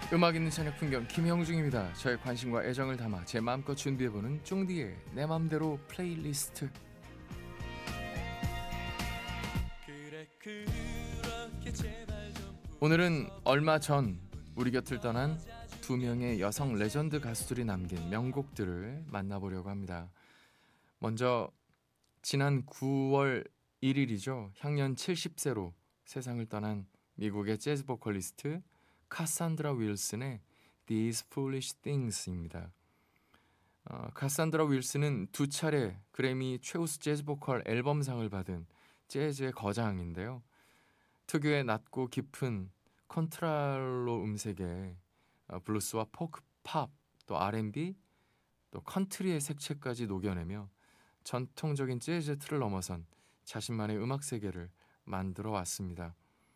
음악 있는 저녁 풍경 김형중입니다. 저의 관심과 애정을 담아 제 마음껏 준비해보는 쫑디의 내 맘대로 플레이리스트. 오늘은 얼마 전 우리 곁을 떠난 두 명의 여성 레전드 가수들이 남긴 명곡들을 만나보려고 합니다. 먼저 지난 9월 1일이죠. 향년 70세로 세상을 떠난 미국의 재즈 보컬리스트 카산드라 윌슨의 These Foolish Things입니다. 카산드라 윌슨은 두 차례 그래미 최우수 재즈 보컬 앨범상을 받은 재즈의 거장인데요. 특유의 낮고 깊은 컨트랄로 음색에 블루스와 포크, 팝, 또 R&B, 또 컨트리의 색채까지 녹여내며 전통적인 재즈 틀을 넘어선 자신만의 음악 세계를 만들어 왔습니다.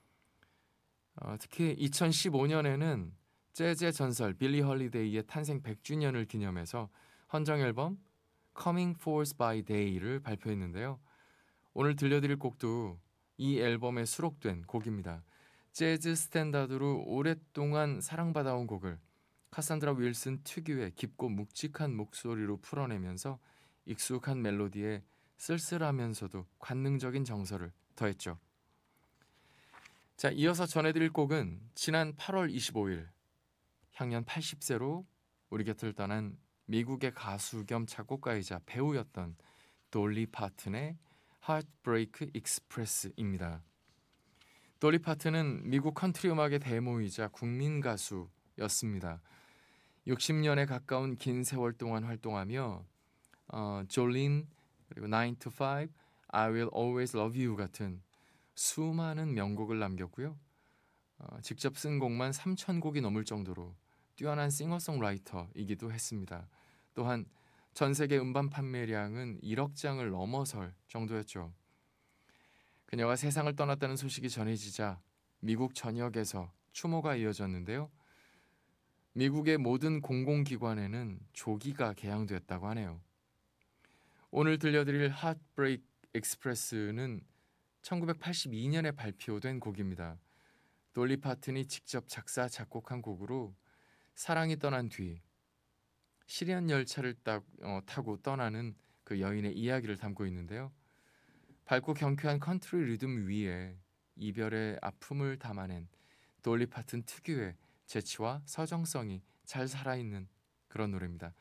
특히 2015년에는 재즈의 전설 빌리 헐리데이의 탄생 100주년을 기념해서 헌정 앨범 Coming Forth by Day를 발표했는데요. 오늘 들려드릴 곡도 이 앨범에 수록된 곡입니다. 재즈 스탠다드로 오랫동안 사랑받아온 곡을 카산드라 윌슨 특유의 깊고 묵직한 목소리로 풀어내면서 익숙한 멜로디에 쓸쓸하면서도 관능적인 정서를 더했죠. 자, 이어서 전해드릴 곡은 지난 8월 25일 향년 80세로 우리 곁을 떠난 미국의 가수 겸 작곡가이자 배우였던 돌리 파튼의 Heartbreak Express입니다. 돌리 파튼은 미국 컨트리 음악의 대모이자 국민 가수였습니다. 60년에 가까운 긴 세월 동안 활동하며 졸린, 그리고 9 to 5, I Will Always Love You 같은 수많은 명곡을 남겼고요. 직접 쓴 곡만 3,000곡이 넘을 정도로 뛰어난 싱어송라이터이기도 했습니다. 또한 전 세계 음반 판매량은 1억 장을 넘어설 정도였죠. 그녀가 세상을 떠났다는 소식이 전해지자 미국 전역에서 추모가 이어졌는데요. 미국의 모든 공공기관에는 조기가 개항되었다고 하네요. 오늘 들려드릴 Heartbreak Express는 1982년에 발표된 곡입니다. 돌리 파튼이 직접 작사, 작곡한 곡으로 사랑이 떠난 뒤 시련 열차를 타고 떠나는 그 여인의 이야기를 담고 있는데요. 밝고 경쾌한 컨트리 리듬 위에 이별의 아픔을 담아낸 돌리 파튼 특유의 재치와 서정성이 잘 살아있는 그런 노래입니다.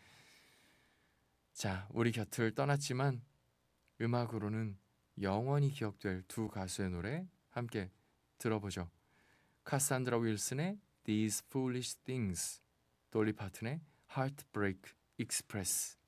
자, 우리 곁을 떠났지만 음악으로는 영원히 기억될 두 가수의 노래 함께 들어보죠. 카산드라 윌슨의 These Foolish Things, 돌리 파튼의 Heartbreak Express.